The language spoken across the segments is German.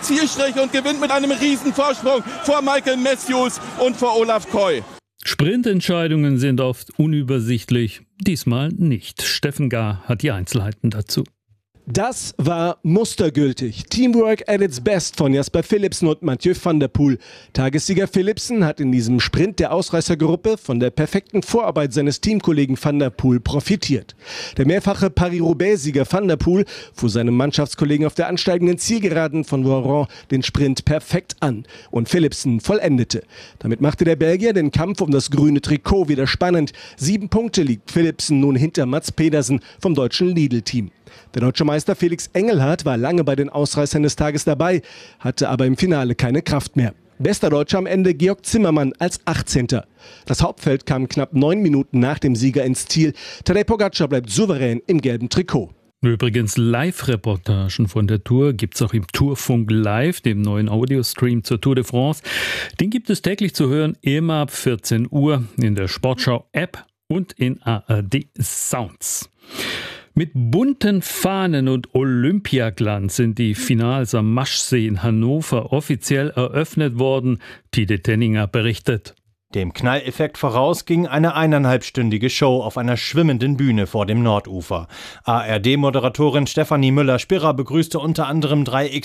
Zielstrecke und gewinnt mit einem riesen Vorsprung vor Michael Matthews und vor Olaf Koy. Sprintentscheidungen sind oft unübersichtlich, diesmal nicht. Steffen Gahr hat die Einzelheiten dazu. Das war mustergültig. Teamwork at its best von Jasper Philipsen und Mathieu van der Poel. Tagessieger Philipsen hat in diesem Sprint der Ausreißergruppe von der perfekten Vorarbeit seines Teamkollegen van der Poel profitiert. Der mehrfache Paris-Roubaix-Sieger van der Poel fuhr seinem Mannschaftskollegen auf der ansteigenden Zielgeraden von Voiron den Sprint perfekt an und Philipsen vollendete. Damit machte der Belgier den Kampf um das grüne Trikot wieder spannend. 7 Punkte liegt Philipsen nun hinter Mats Pedersen vom deutschen Lidl-Team. Der deutsche Meister Felix Engelhardt war lange bei den Ausreißern des Tages dabei, hatte aber im Finale keine Kraft mehr. Bester Deutscher am Ende Georg Zimmermann als 18. Das Hauptfeld kam knapp 9 Minuten nach dem Sieger ins Ziel. Tadej Pogačar bleibt souverän im gelben Trikot. Übrigens Live-Reportagen von der Tour gibt's auch im Tourfunk Live, dem neuen Audiostream zur Tour de France. Den gibt es täglich zu hören, immer ab 14 Uhr in der Sportschau-App und in ARD Sounds. Mit bunten Fahnen und Olympiaglanz sind die Finals am Maschsee in Hannover offiziell eröffnet worden, Tide Tenninger berichtet. Dem Knalleffekt voraus ging eine 1,5-stündige Show auf einer schwimmenden Bühne vor dem Nordufer. ARD-Moderatorin Stefanie Müller-Spirrer begrüßte unter anderem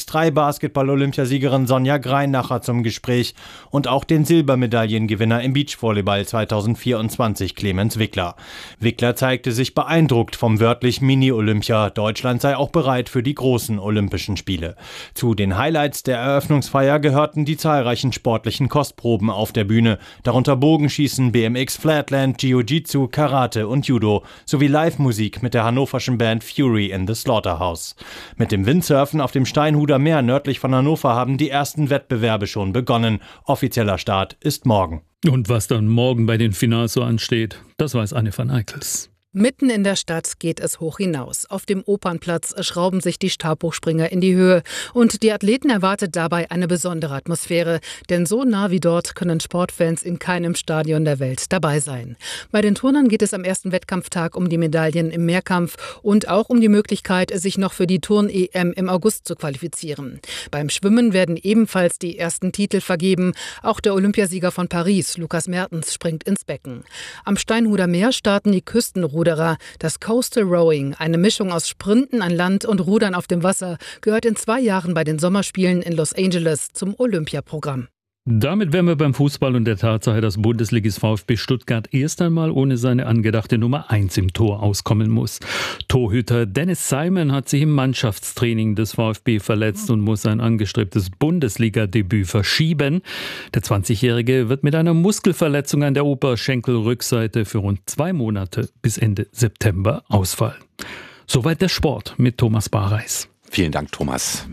3x3-Basketball-Olympiasiegerin Sonja Greinacher zum Gespräch und auch den Silbermedaillengewinner im Beachvolleyball 2024 Clemens Wickler. Wickler zeigte sich beeindruckt vom wörtlich Mini-Olympia. Deutschland sei auch bereit für die großen Olympischen Spiele. Zu den Highlights der Eröffnungsfeier gehörten die zahlreichen sportlichen Kostproben auf der Bühne, darunter Bogenschießen, BMX, Flatland, Jiu-Jitsu, Karate und Judo sowie Live-Musik mit der hannoverschen Band Fury in the Slaughterhouse. Mit dem Windsurfen auf dem Steinhuder Meer nördlich von Hannover haben die ersten Wettbewerbe schon begonnen. Offizieller Start ist morgen. Und was dann morgen bei den Finals so ansteht, das weiß Anne van Eickels. Mitten in der Stadt geht es hoch hinaus. Auf dem Opernplatz schrauben sich die Stabhochspringer in die Höhe. Und die Athleten erwartet dabei eine besondere Atmosphäre. Denn so nah wie dort können Sportfans in keinem Stadion der Welt dabei sein. Bei den Turnern geht es am ersten Wettkampftag um die Medaillen im Mehrkampf und auch um die Möglichkeit, sich noch für die Turn-EM im August zu qualifizieren. Beim Schwimmen werden ebenfalls die ersten Titel vergeben. Auch der Olympiasieger von Paris, Lukas Mertens, springt ins Becken. Am Steinhuder Meer starten die Küstenruderer. Das Coastal Rowing, eine Mischung aus Sprinten an Land und Rudern auf dem Wasser, gehört in 2 Jahren bei den Sommerspielen in Los Angeles zum Olympiaprogramm. Damit wären wir beim Fußball und der Tatsache, dass Bundesligist VfB Stuttgart erst einmal ohne seine angedachte Nummer 1 im Tor auskommen muss. Torhüter Dennis Simon hat sich im Mannschaftstraining des VfB verletzt und muss sein angestrebtes Bundesliga-Debüt verschieben. Der 20-Jährige wird mit einer Muskelverletzung an der Oberschenkelrückseite für rund 2 Monate bis Ende September ausfallen. Soweit der Sport mit Thomas Barreis. Vielen Dank, Thomas.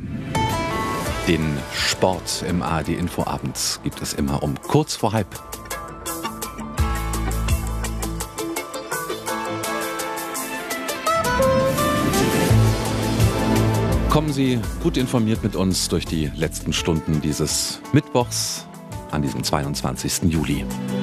Den Sport im ARD-Infoabend gibt es immer um kurz vor halb. Kommen Sie gut informiert mit uns durch die letzten Stunden dieses Mittwochs an diesem 22. Juli.